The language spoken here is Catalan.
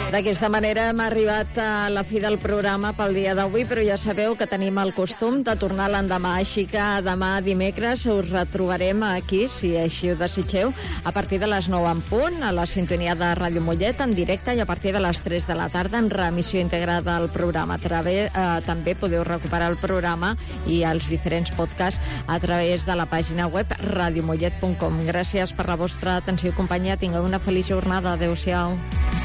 D'aquesta manera hem arribat a la fi del programa pel dia d'avui, però ja sabeu que tenim el costum de tornar l'endemà, així que demà dimecres us retrobarem aquí, si així ho desitgeu, a partir de les 9 en punt, a la sintonia de Ràdio Mollet en directe, i a partir de les 3 de la tarda en reemissió integrada del programa. També podeu recuperar el programa i els diferents podcasts a través de la pàgina web radiomollet.com. Gràcies per la vostra atenció i companyia. Tingueu una feliç jornada. Adéu-siau.